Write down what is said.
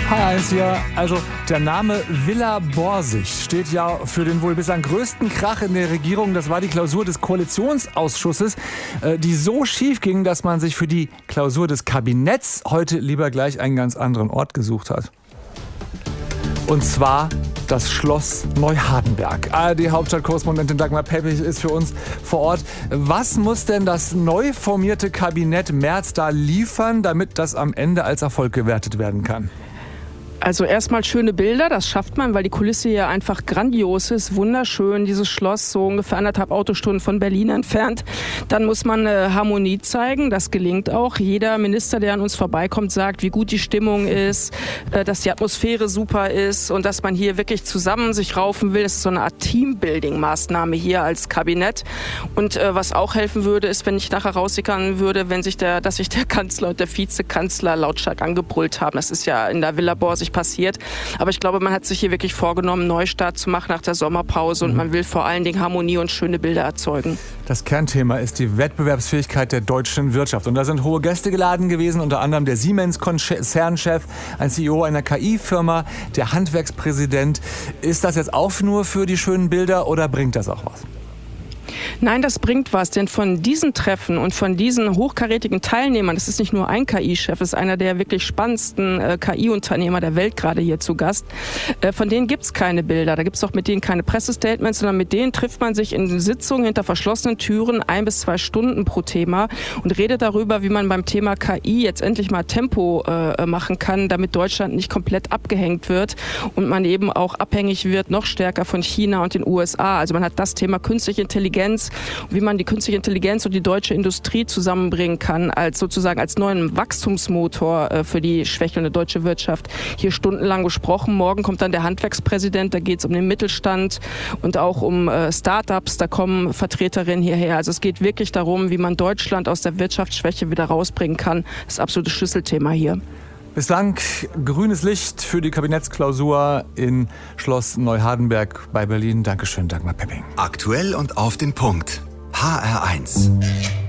H1 hier. Also der Name Villa Borsig steht ja für den wohl bislang größten Krach in der Regierung. Das war die Klausur des Koalitionsausschusses, die so schief ging, dass man sich für die Klausur des Kabinetts heute lieber gleich einen ganz anderen Ort gesucht hat. Und zwar das Schloss Neuhardenberg. ARD-Hauptstadtkorrespondentin Dagmar Peppich ist für uns vor Ort. Was muss denn das neu formierte Kabinett Merz da liefern, damit das am Ende als Erfolg gewertet werden kann? Also erstmal schöne Bilder, das schafft man, weil die Kulisse hier einfach grandios ist, wunderschön, dieses Schloss so ungefähr 1,5 Autostunden von Berlin entfernt. Dann muss man Harmonie zeigen, das gelingt auch. Jeder Minister, der an uns vorbeikommt, sagt, wie gut die Stimmung ist, dass die Atmosphäre super ist und dass man hier wirklich zusammen sich raufen will. Das ist so eine Art Teambuilding-Maßnahme hier als Kabinett. Und was auch helfen würde, ist, wenn ich nachher raussickern würde, dass sich der Kanzler und der Vizekanzler lautstark angebrüllt haben. Das ist ja in der Villa Borsig passiert. Aber ich glaube, man hat sich hier wirklich vorgenommen, einen Neustart zu machen nach der Sommerpause und man will vor allen Dingen Harmonie und schöne Bilder erzeugen. Das Kernthema ist die Wettbewerbsfähigkeit der deutschen Wirtschaft. Und da sind hohe Gäste geladen gewesen, unter anderem der Siemens-Konzernchef, ein CEO einer KI-Firma, der Handwerkspräsident. Ist das jetzt auch nur für die schönen Bilder oder bringt das auch was? Nein, das bringt was, denn von diesen Treffen und von diesen hochkarätigen Teilnehmern, das ist nicht nur ein KI-Chef, das ist einer der wirklich spannendsten KI-Unternehmer der Welt gerade hier zu Gast, von denen gibt's keine Bilder, da gibt's auch mit denen keine Pressestatements, sondern mit denen trifft man sich in Sitzungen hinter verschlossenen Türen 1 bis 2 Stunden pro Thema und redet darüber, wie man beim Thema KI jetzt endlich mal Tempo machen kann, damit Deutschland nicht komplett abgehängt wird und man eben auch abhängig wird, noch stärker von China und den USA. Also man hat das Thema künstliche Intelligenz, wie man die künstliche Intelligenz und die deutsche Industrie zusammenbringen kann, als sozusagen als neuen Wachstumsmotor für die schwächelnde deutsche Wirtschaft. Hier stundenlang gesprochen. Morgen kommt dann der Handwerkspräsident, da geht es um den Mittelstand und auch um Start-ups, da kommen Vertreterinnen hierher. Also es geht wirklich darum, wie man Deutschland aus der Wirtschaftsschwäche wieder rausbringen kann. Das ist absolutes Schlüsselthema hier. Bislang grünes Licht für die Kabinettsklausur in Schloss Neuhardenberg bei Berlin. Dankeschön, Dagmar Pepping. Aktuell und auf den Punkt. HR1.